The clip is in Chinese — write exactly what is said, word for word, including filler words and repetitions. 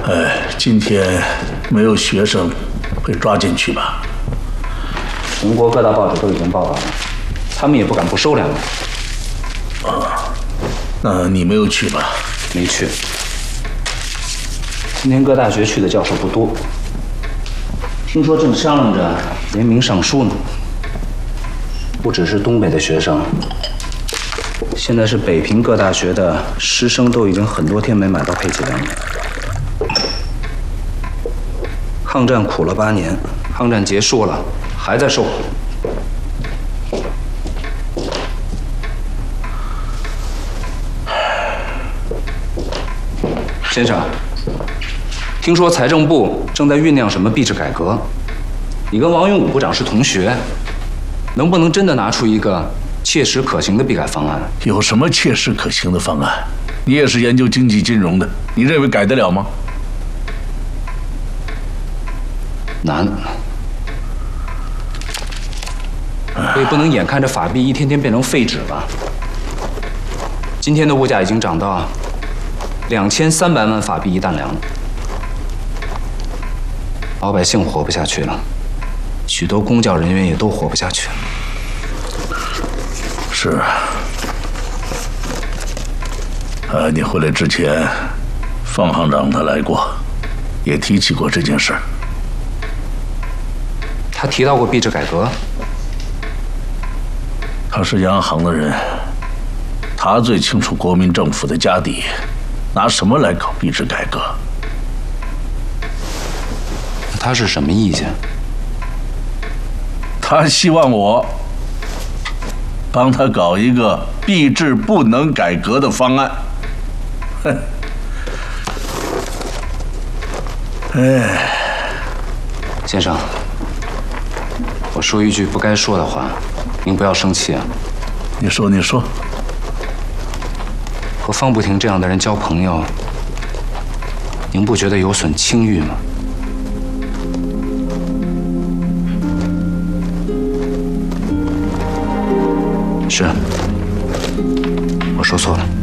哎，今天没有学生被抓进去吧？ 全国各大报纸都已经报道了，他们也不敢不收两个。 啊，那你没有去吧？ 没去。今天各大学去的教授不多，听说正商量着联名上书呢。不只是东北的学生，现在是北平各大学的师生都已经很多天没买到配给粮了。抗战苦了八年，抗战结束了，还在受苦。先生，听说财政部正在酝酿什么币制改革，你跟王永武部长是同学，能不能真的拿出一个切实可行的币改方案？ 有什么切实可行的方案？你也是研究经济金融的，你认为改得了吗？ 难。我也不能眼看着法币一天天变成废纸了。今天的物价已经涨到两千三百万法币一担粮，老百姓活不下去了，许多公教人员也都活不下去了。 是啊，啊，你回来之前，方行长他来过，也提起过这件事儿。 他提到过币制改革。 他是央行的人，他最清楚国民政府的家底，拿什么来搞币制改革？ 他是什么意见？ 他希望我帮他搞一个币制不能改革的方案。哼，哎， 先生，我说一句不该说的话，您不要生气啊。 你说，你说。 和方不停这样的人交朋友，您不觉得有损清誉吗？是，我说错了。